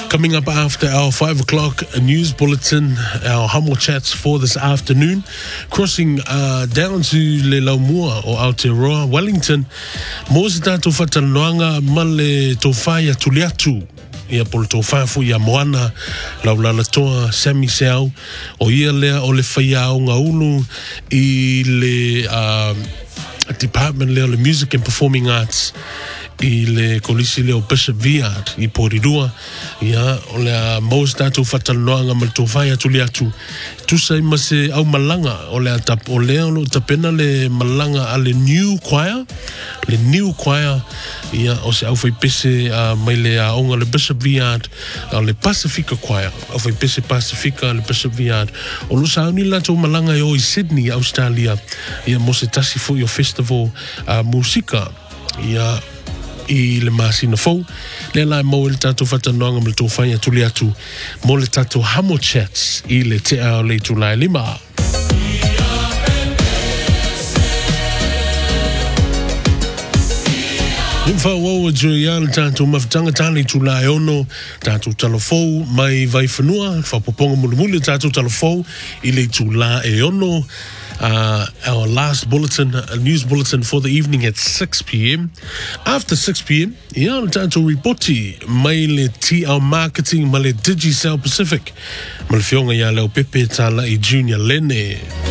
Coming up after our 5 o'clock news bulletin, our Humble Chats for this afternoon, crossing down to Le Laumua or Aotearoa, Wellington. Mo se tātou whatanoanga ma le tōwhaia tuliatu. Ia polo tōwhafu ia moana laulala toa Sammy Seau o ia lea o le whaia o ngā ulu I le department leo le Music and Performing Arts I le kolisi leo Bishop Viard I Porirua ia o le maus tātou whatanoanga ma le tōwhaia tuliatu tusa I mase au malanga o le atap o leo lo tapena le malanga a le new choir ia o se au fai pese mai le aonga le Bishop Viard le Pacifica Choir au fai pese Pacifica le Bishop Viard o lo sa ni lato malanga I Sydney Australia ia mo se tasi fo yo festival musika ia I le masina fou le lai mo le tatou whatanoanga me le tōwhaia tuli atu mo le tatou Humble Chats I le te ao le Julai 5. Nimfa wawa Julian tātou mawhtanga tāle Julai 6 tātou talafou mai vai whanua whapoponga mulimuli tātou talafou I le Julai 6 our last bulletin, news bulletin for the evening at 6 p.m. After 6 p.m, ia tātou ripoti mai le TL Marketing ma le Digicel Pacific. Ma le whionga ia leo Pepe tāla I Junior Lene.